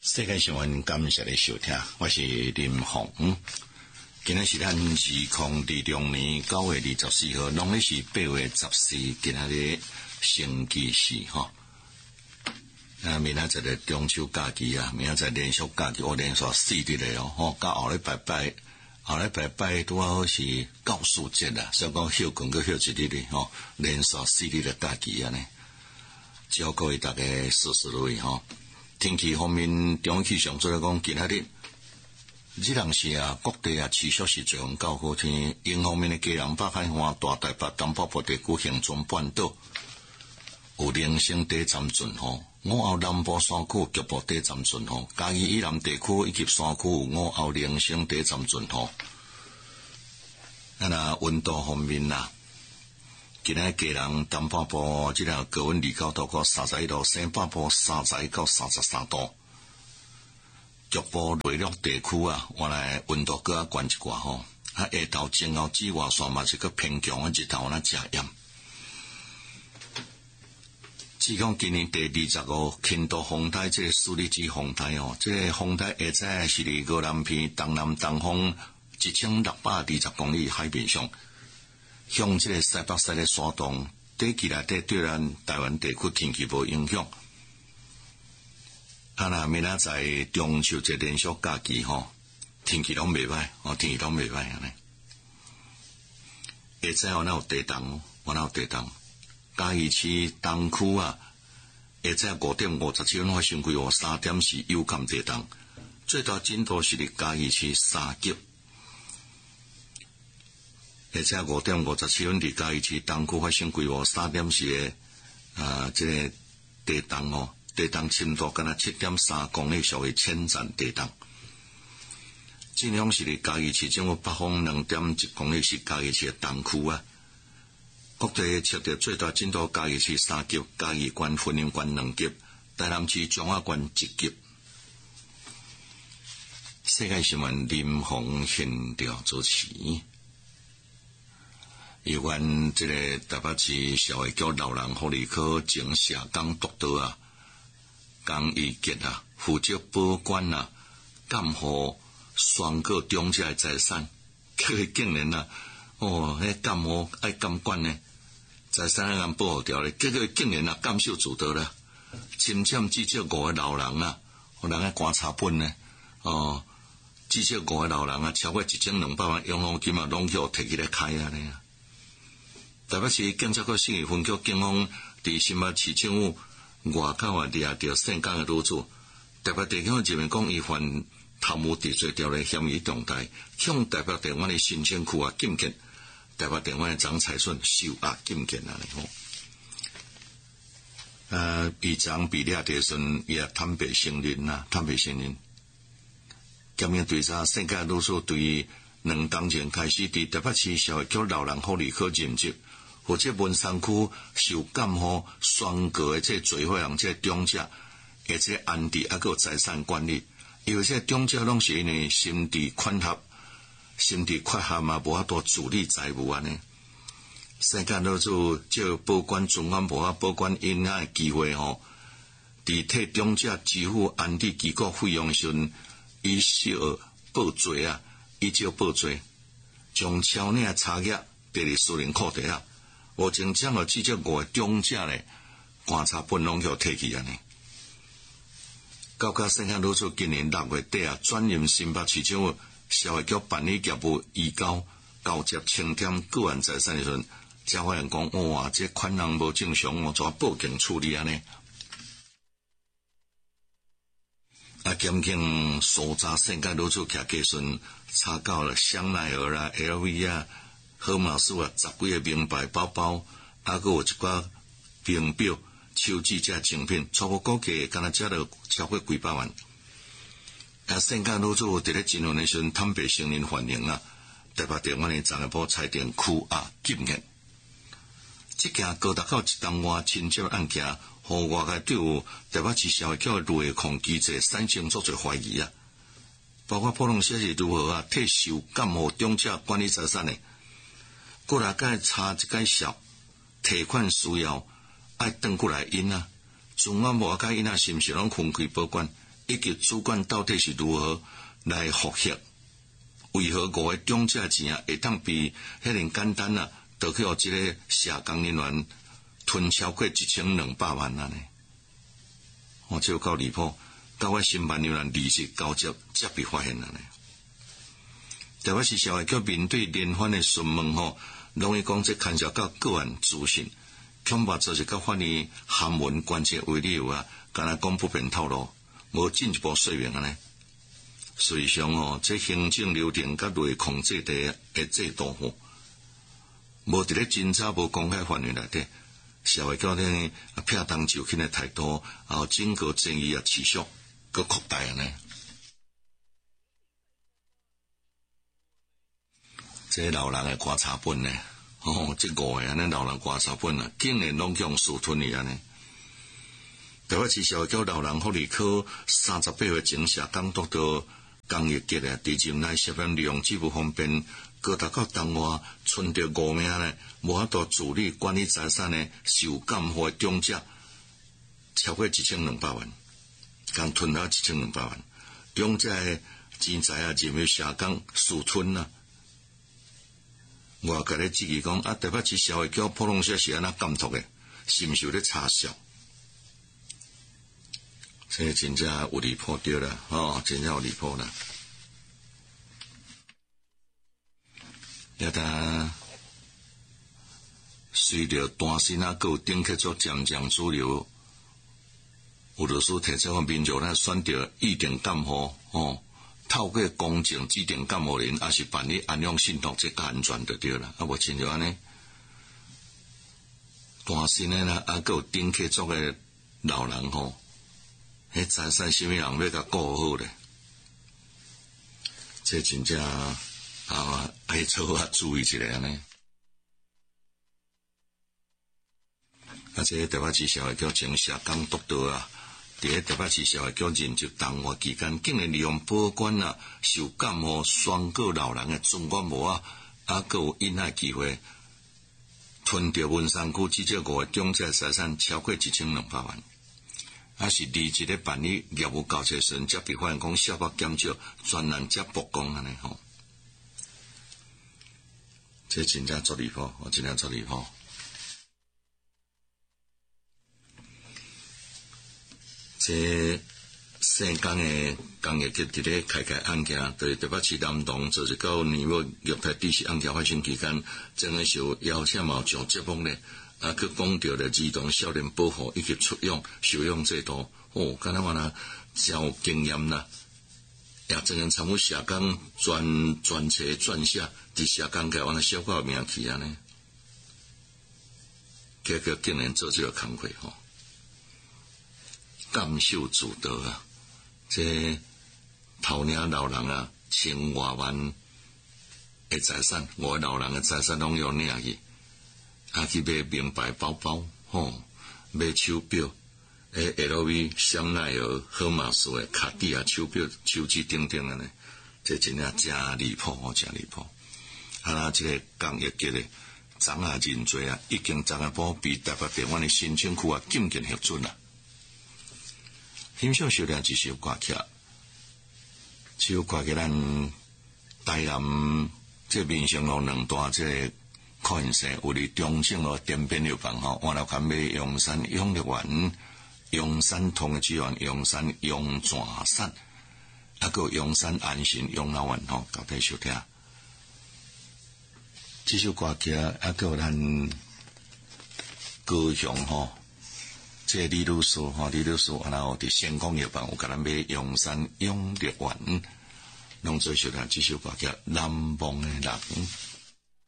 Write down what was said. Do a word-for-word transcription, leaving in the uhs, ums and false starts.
世界新闻，感谢你收听，我是林鸿。今日是咱二零二二年九月二十四号，农历是八月十四，今日星期四吼。啊，明仔载个中秋假期啊，明仔载连续假期，我连续四日嘞哦，吼，到后礼拜拜，后礼拜拜拄好是教师节啦，所以讲休困个休一日嘞吼，连续四日的假期啊呢，照各位大家试试落去吼。天气方面，中央气象做来讲，今仔日日人是啊，各地啊持续是最风较好天。因方面的基隆、北海岸、大台北、东北部地区、恒春半岛有零星低暂阵吼。午后南部山区局部低暂阵吼，嘉义以南地区以及山区有午后零星低暂阵吼。啊那温度方面啦。今日基隆东北部即个高温二九度到三十一度，西北部三十一到三十三度。局部内陆地区啊，原来温度更较悬一寡吼。啊，下昼前后紫外线嘛是个偏强啊，日头那正炎。只讲今年第二十五轻度风台，即个苏力之风台哦，即个风台下载是伫高南偏东南东风一千六百二十公里海面上。向这个西北西的山洞，短期内底对咱台湾地区天气无影响。啊那明仔载中秋节连续假期吼，天气拢袂歹，哦天气拢袂歹安尼。下载我那有地动，我那有地动。嘉义市东区啊，下载五点五十七分发生规模三点四有感地动，最大震度是伫嘉义市三级。而且五点五十七分，伫嘉义市东区发生规模三点四个啊，这个地动哦，地动深度敢若七点三公里，属于浅层地动。震央是伫嘉义市政府北方两点一公里，是嘉义市的东区啊。各地测得最大震度，嘉义市三级，嘉义县云林县两级，台南市彰化县一级。世界新闻林鸿现调主持。有关这个台北市社会局老人福利科前社工督导啊，江义杰啊，负责保管啊，监护宣告中介的财产，佢竟然啊，哦，迄监护爱监管呢，财产爱按保护条咧，结果竟然啊监守自盗啦，侵占至少五个老人啊，有人爱观察本呢，哦，至少五个老人啊，超过一千两百万养老金啊，拢叫摕起来开啊咧。台北市警察局信义分局警方伫新北市政府外口啊抓到姓江的女子，台北地检人员讲伊犯贪污治罪条例嫌疑重大，向台北地检的新城区啊禁见，台北地检的张财顺受压禁见啊吼。呃，伊张比掠地顺也坦白承认啊，坦白承认。检验调查姓江女子对两当前开始伫台北市社会局老人福利科任职。或者文山区受监护宣告的这罪犯人，这中介，而且安置还有财产管理，因为这中介拢是因为心地宽狹，心地缺陷嘛，无法度处理财务安尼。世界女子这保管存款无法保管因仔的机会吼，伫替中介支付安置机构费用时阵，依少报罪啊，依照报罪，将超额差额第二私人库底啊。无情将了至少五个中介咧，观察本拢叫摕去安尼。高甲新乡女子今年六月底啊，转任新北市政府社会局办理业务移交交接清点个人财产的时阵，才发现讲哇，这款人无正常，我怎报警处理安尼？啊，检警搜查新界女子徛计顺查到了香奈儿啦、L V 啊。好马士啊，十几个名牌包包，还佫有一寡名表、手指这精品，初步估计敢若只了超过几百万。啊，姓江女子伫咧侦讯的时阵坦白承认犯行啊，台北地检的长安埔裁定拘押禁见。这件高达到一档外亲接案件，互外界对有台北市社会局的内控机制产生作出怀疑啊，包括普通社是如何啊替受监护中介管理财产的。过来该查一解小提款需要爱转过来因啊，存款无该因啊，是毋是拢分开保管？ 以及主管到底是如何来复核？为何五个中介钱啊会当比迄样简单啊，就去互即个社工人员吞超过一千两百万啊呢？我就够离谱，到我新办人员利息交接才被发现了呢。特别是社会局面对连番的询问吼，拢会讲这牵涉到个案资讯，恐怕就是甲法院函文关切为理由啊，敢若讲不便透露，无进一步说明啊呢。实际上哦，这行政流程甲内控制地的制度吼，无伫咧侦查无公开范围内底，社会局呢撇东就轻的态度，然后整个争议啊持续佮扩大啊呢。这老人的观察本呢，哦，这五个安尼老人观察本啊，竟然拢用私吞去安尼。特别是社会局老人福利科三十八岁前社工督到江业杰啊，伫任内涉嫌利用职务方面，高达到东外存着五名呢，无法度处理管理财产的受监护的中介，超过一千两百万，共吞了一千两百万，中介的钱财啊，认为社工私吞啊。我甲你质疑讲啊，特别是社会局普通社是安怎监督的，是毋是有咧查销？这真正有离谱对啦，哦，真正有离谱啦。也当随着单身啊，佮有顶客做渐渐主流，有律师提出个民众呢选择意定监护哦。透过公证指定监护人，也是办理安养信托，这较安全就对啦。啊，无亲像安尼，单身的啦，啊，佮有顶客族的老人吼，迄财产啥物人要甲顾好咧？这真正啊，爱做啊注意一下安尼。啊，这特别是社会局前社工督导啊。伫咧特别是社会局任职当活期间，竟然利用保管啊、受监护宣告老人的存款无啊，啊，佮有因害机会吞着文山区至少五个中介财产超过一千两百万，啊是离职咧办理业务交接时，才被发现讲小可减少，专栏才曝光安尼吼，这真正足离谱，我真正足离谱。这世间的工业局伫咧开开案件，对特别是南洞就是到年末虐待知识案件发生期间，真诶是有邀请嘛上节目咧，啊，去讲到了儿童少年保护以及出养收养制度，哦，敢若话啦，真有经验啦，也真人参与社工专专册撰写，伫社工界完了小可有名气安尼，结果竟然做这个工作吼。监守自盗啊！这头领老人啊，千外万的财产，我老人的财产拢要领去，啊去买名牌包包，吼，买手表，诶 L V、香奈儿、荷马斯的卡地亚手表、手机等等的呢，这真正真离谱哦，真离谱！啊，那这个工业局的掌下认罪啊，已经掌下部被台北地院的新城区啊禁禁核准啦。欣赏小亮一首歌曲，这首歌曲咱台南这民生路两段这可能性有伫中正路店边六房吼，换了看买阳山永乐园、阳山通的资源、阳山永泉山，啊个阳山安心养老院吼，交代收听。这首歌曲啊个咱高雄吼。这李律师吼，李律师然后伫先工业房有甲咱买阳山永乐园，拢做小听这首歌叫《南方的人》。